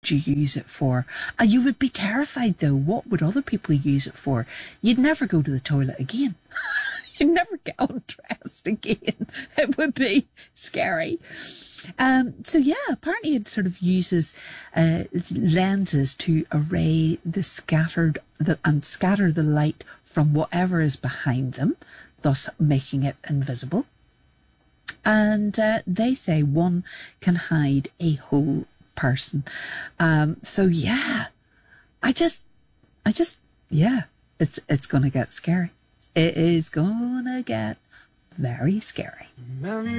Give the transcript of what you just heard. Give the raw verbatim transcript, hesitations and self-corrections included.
would you use it for? And you would be terrified, though. What would other people use it for? You'd never go to the toilet again. You'd never get undressed again. It would be scary. Um, so yeah, apparently it sort of uses uh, lenses to array the scattered the, and scatter the light from whatever is behind them, thus making it invisible. And uh, they say one can hide a whole person. Um, so yeah, I just, I just, yeah, it's it's gonna get scary. It is gonna get very scary.